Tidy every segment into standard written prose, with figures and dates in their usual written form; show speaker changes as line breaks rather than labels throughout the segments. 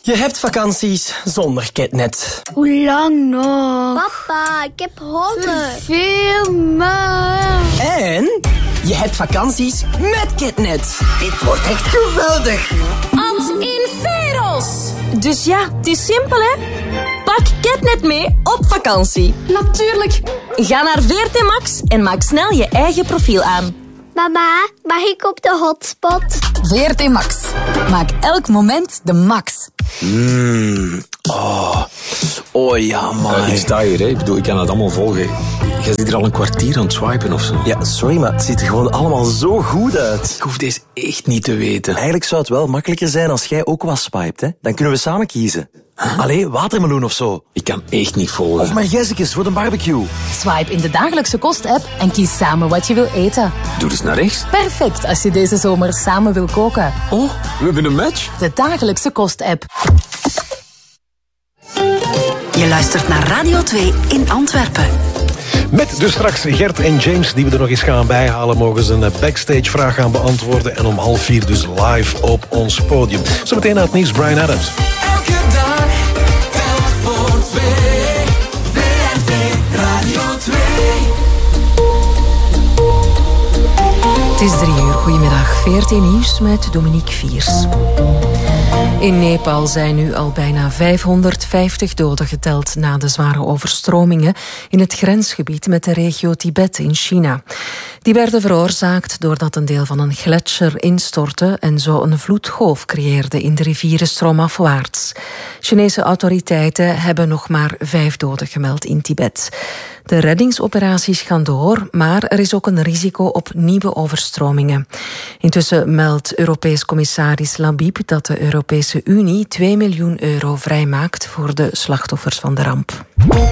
Je hebt vakanties zonder Ketnet.
Hoe lang nog?
Papa, ik heb honger.
Veel maar.
En je hebt vakanties met Ketnet. Dit wordt echt geweldig.
Ad in Veros. Dus ja, het is simpel, hè? Pak Ketnet mee op vakantie. Natuurlijk. Ga naar VRT Max en maak snel je eigen profiel aan.
Mama, mag ik op de hotspot?
VRT Max. Maak elk moment de max.
Oh ja, man.
Ik sta hier, hè. Ik bedoel, ik kan het allemaal volgen. Jij zit hier al een kwartier aan het swipen of zo.
Ja, sorry, maar het ziet er gewoon allemaal zo goed uit.
Ik hoef deze echt niet te weten.
Eigenlijk zou het wel makkelijker zijn als jij ook wat swipet, hè. Dan kunnen we samen kiezen. Allee, watermeloen of zo.
Ik kan echt niet volgen.
Of margezekes voor de barbecue.
Swipe in de dagelijkse kost-app en kies samen wat je wil eten.
Doe eens naar rechts.
Perfect als je deze zomer samen wil koken.
Oh, we hebben een match.
De dagelijkse kost-app.
Je luistert naar Radio 2 in Antwerpen.
Met dus straks Gert en James, die we er nog eens gaan bijhalen, mogen ze een backstage-vraag gaan beantwoorden. En om 3:30 dus live op ons podium. Zometeen naar het nieuws, Bryan Adams.
Elke dag telt voor twee. VRT Radio 2.
Het is 3:00. Goedemiddag. VRT Nieuws met Dominique Viers. In Nepal zijn nu al bijna 550 doden geteld na de zware overstromingen in het grensgebied met de regio Tibet in China. Die werden veroorzaakt doordat een deel van een gletsjer instortte en zo een vloedgolf creëerde in de rivieren stroomafwaarts. Chinese autoriteiten hebben nog maar 5 doden gemeld in Tibet. De reddingsoperaties gaan door, maar er is ook een risico op nieuwe overstromingen. Intussen meldt Europees commissaris Labib dat de Europese Unie 2 miljoen euro vrijmaakt voor de slachtoffers van de ramp.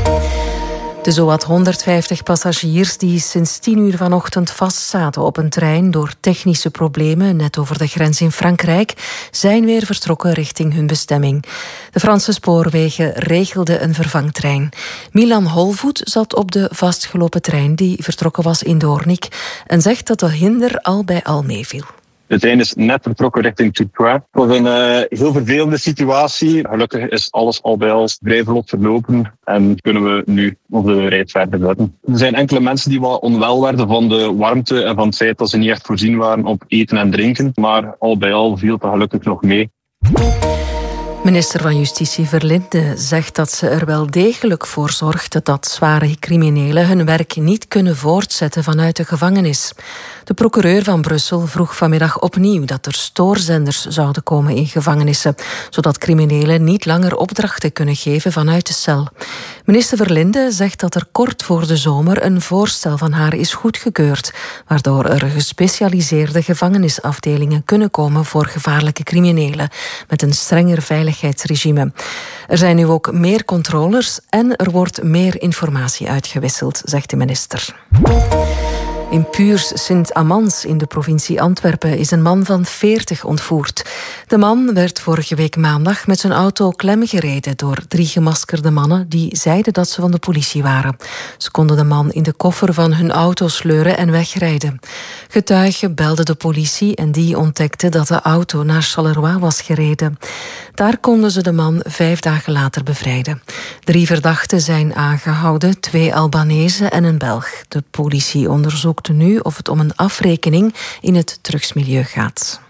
De zowat 150 passagiers die sinds 10:00 vanochtend vastzaten op een trein door technische problemen net over de grens in Frankrijk zijn weer vertrokken richting hun bestemming. De Franse spoorwegen regelden een vervangtrein. Milan Holvoet zat op de vastgelopen trein die vertrokken was in Doornik en zegt dat de hinder al bij al meeviel.
De trein is net vertrokken richting Tourcoing. Het was een heel vervelende situatie. Gelukkig is alles al bij al vrij vlot verlopen en kunnen we nu onze rit verder zetten. Er zijn enkele mensen die wat onwel werden van de warmte en van het feit dat ze niet echt voorzien waren op eten en drinken. Maar al bij al viel het gelukkig nog mee.
Minister van Justitie Verlinde zegt dat ze er wel degelijk voor zorgt dat zware criminelen hun werk niet kunnen voortzetten vanuit de gevangenis. De procureur van Brussel vroeg vanmiddag opnieuw dat er stoorzenders zouden komen in gevangenissen, zodat criminelen niet langer opdrachten kunnen geven vanuit de cel. Minister Verlinde zegt dat er kort voor de zomer een voorstel van haar is goedgekeurd, waardoor er gespecialiseerde gevangenisafdelingen kunnen komen voor gevaarlijke criminelen, met een strenger veiligheidsregime. Er zijn nu ook meer controllers en er wordt meer informatie uitgewisseld, zegt de minister. In Puurs Sint-Amans in de provincie Antwerpen is een man van 40 ontvoerd. De man werd vorige week maandag met zijn auto klemgereden door 3 gemaskerde mannen die zeiden dat ze van de politie waren. Ze konden de man in de koffer van hun auto sleuren en wegrijden. Getuigen belden de politie en die ontdekte dat de auto naar Charleroi was gereden. Daar konden ze de man 5 dagen later bevrijden. 3 verdachten zijn aangehouden, 2 Albanezen en een Belg. De politie onderzoekt nu of het om een afrekening in het drugsmilieu gaat.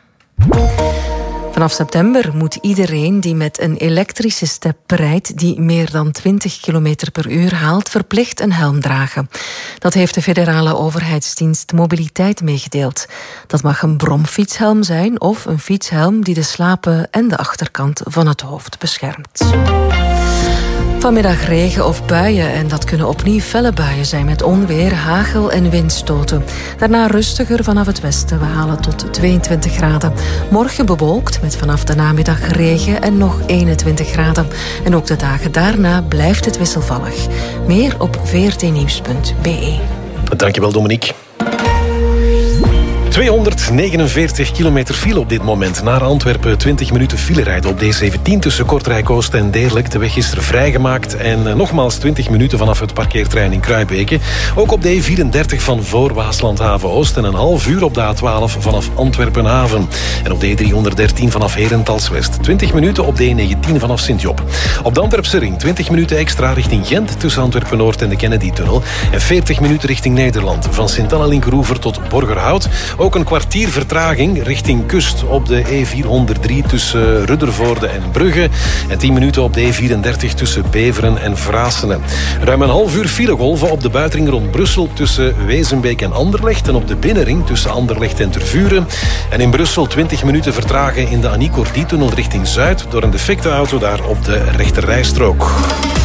Vanaf september moet iedereen die met een elektrische step rijdt die meer dan 20 km per uur haalt, verplicht een helm dragen. Dat heeft de federale overheidsdienst Mobiliteit meegedeeld. Dat mag een bromfietshelm zijn of een fietshelm die de slapen en de achterkant van het hoofd beschermt. Vanmiddag regen of buien en dat kunnen opnieuw felle buien zijn met onweer, hagel en windstoten. Daarna rustiger vanaf het westen. We halen tot 22 graden. Morgen bewolkt met vanaf de namiddag regen en nog 21 graden. En ook de dagen daarna blijft het wisselvallig. Meer op vrtnieuws.be.
Dankjewel, Dominique. 249 kilometer file op dit moment. Naar Antwerpen 20 minuten file rijden op D17 tussen Kortrijk-Oost en Deerlijk. De weg is er vrijgemaakt en nogmaals 20 minuten vanaf het parkeerterrein in Kruibeke. Ook op de E34 van voor Waaslandhaven-Oost en een half uur op de A12 vanaf Antwerpen-Haven. En op de E313 vanaf Herentals-West. 20 minuten op de E19 vanaf Sint-Job. Op de Antwerpse ring 20 minuten extra richting Gent tussen Antwerpen-Noord en de Kennedy-tunnel. En 40 minuten richting Nederland. Van Sint-Anna-Linkeroever tot Borgerhout. Ook een kwartier vertraging richting kust op de E403 tussen Ruddervoorde en Brugge. En 10 minuten op de E34 tussen Beveren en Vrasenen. Ruim een half uur filegolven op de buitenring rond Brussel tussen Wezenbeek en Anderlecht. En op de binnenring tussen Anderlecht en Tervuren. En in Brussel 20 minuten vertragen in de Annie Cordy-tunnel richting Zuid door een defecte auto daar op de rechterrijstrook.